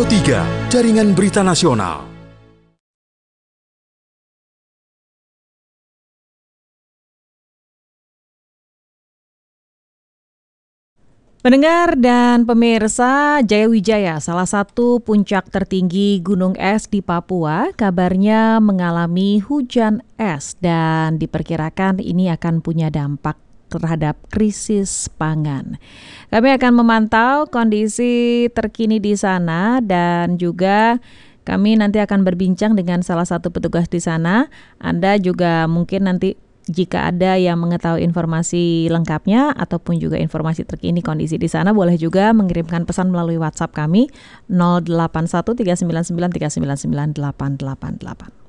103, Jaringan Berita Nasional. Pendengar dan pemirsa, Jayawijaya, salah satu puncak tertinggi gunung es di Papua, kabarnya mengalami hujan es dan diperkirakan ini akan punya dampak terhadap krisis pangan. Kami akan memantau kondisi terkini di sana dan juga kami nanti akan berbincang dengan salah satu petugas di sana. Anda juga mungkin nanti jika ada yang mengetahui informasi lengkapnya ataupun juga informasi terkini kondisi di sana, boleh juga mengirimkan pesan melalui WhatsApp kami 081 399 399 888.